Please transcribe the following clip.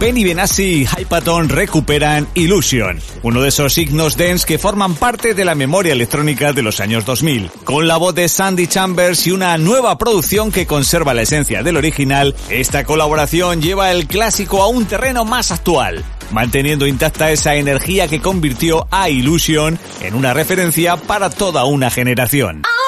Benny Benassi y Hypaton recuperan Illusion, uno de esos signos dance que forman parte de la memoria electrónica de los años 2000. Con la voz de Sandy Chambers y una nueva producción que conserva la esencia del original, esta colaboración lleva el clásico a un terreno más actual, manteniendo intacta esa energía que convirtió a Illusion en una referencia para toda una generación.